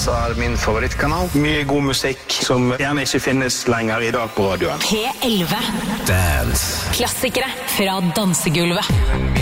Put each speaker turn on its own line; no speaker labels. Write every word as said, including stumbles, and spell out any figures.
er min favorittkanal. Mye god musikk som gjerne ikke finnes lenger i dag på radioen.
P elleve.
Dance.
Klassikere fra dansegulvet.